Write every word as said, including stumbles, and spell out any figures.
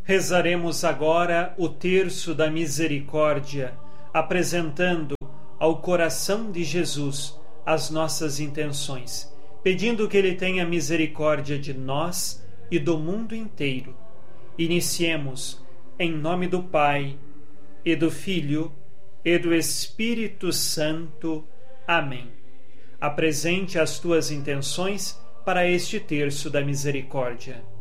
Rezaremos agora o terço da misericórdia, apresentando ao coração de Jesus as nossas intenções, pedindo que Ele tenha misericórdia de nós e do mundo inteiro. Iniciemos em nome do Pai, e do Filho, e do Espírito Santo. Amém. Apresente as tuas intenções para este terço da misericórdia.